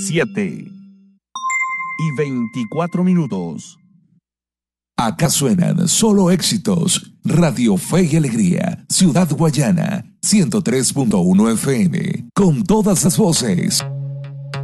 7:24. Acá suenan solo éxitos. Radio Fe y Alegría, Ciudad Guayana, 103.1 FM, con todas las voces.